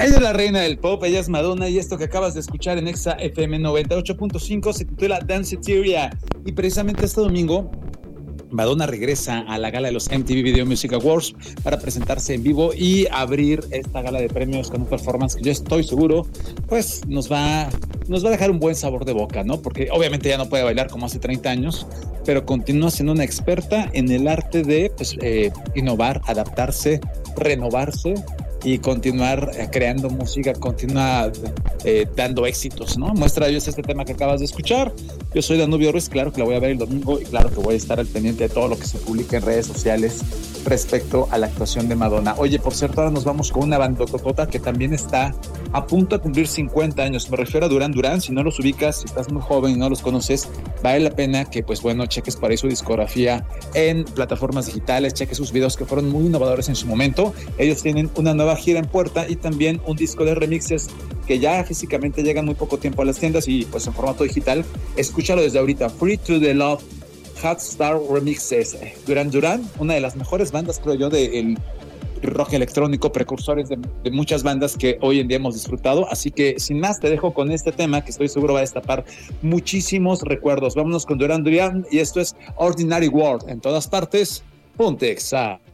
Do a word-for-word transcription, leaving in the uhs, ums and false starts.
Ella es la reina del pop, ella es Madonna, y esto que acabas de escuchar en Exa F M noventa y ocho punto cinco se titula Danceteria. Y precisamente este domingo Madonna regresa a la gala de los M T V Video Music Awards para presentarse en vivo y abrir esta gala de premios con un performance que yo estoy seguro pues nos va, nos va a dejar un buen sabor de boca, ¿no? Porque obviamente ya no puede bailar como hace treinta años, pero continúa siendo una experta en el arte de pues, eh, innovar, adaptarse, renovarse y continuar eh, creando música, continuar eh, dando éxitos, ¿no? Muestra de ello es este tema que acabas de escuchar. Yo soy Danubio Ruiz, claro que la voy a ver el domingo y claro que voy a estar al pendiente de todo lo que se publique en redes sociales respecto a la actuación de Madonna. Oye, por cierto, ahora nos vamos con una bandototota que también está a punto de cumplir cincuenta años. Me refiero a Duran Duran. Si no los ubicas, si estás muy joven y no los conoces, vale la pena que, pues bueno, cheques por ahí su discografía en plataformas digitales, cheques sus videos que fueron muy innovadores en su momento. Ellos tienen una nueva gira en puerta y también un disco de remixes que ya físicamente llegan muy poco tiempo a las tiendas y pues en formato digital. Escúchalo desde ahorita. Free to the Love Hot Star Remixes. Duran Duran, una de las mejores bandas, creo yo, del rock electrónico, precursores de, de muchas bandas que hoy en día hemos disfrutado. Así que sin más te dejo con este tema que estoy seguro va a destapar muchísimos recuerdos. Vámonos con Duran Duran y esto es Ordinary World. En todas partes, ponte Exa.